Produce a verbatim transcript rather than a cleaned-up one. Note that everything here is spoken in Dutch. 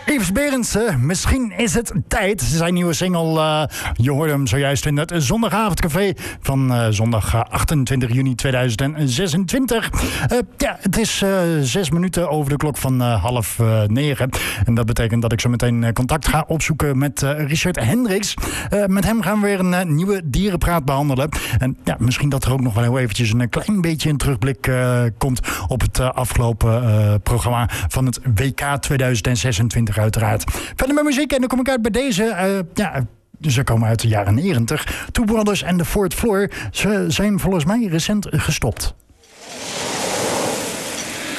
Yves Berendsen, misschien is het tijd. Zijn nieuwe single, uh, je hoorde hem zojuist in het Zondagavondcafé van uh, zondag achtentwintig juni tweeduizend zesentwintig. Uh, ja, het is uh, zes minuten over de klok van uh, half uh, negen. En dat betekent dat ik zo meteen uh, contact ga opzoeken met uh, Richard Hendricks. Uh, met hem gaan we weer een uh, nieuwe dierenpraat behandelen. En ja, misschien dat er ook nog wel heel eventjes een klein beetje een terugblik uh, komt op het uh, afgelopen uh, programma van het W K tweeduizend zesentwintig uiteraard. Verder met muziek en dan kom ik uit bij deze. Uh, ja, ze komen uit de jaren negentig. Two Brothers and the Fourth Floor. Ze zijn volgens mij recent gestopt.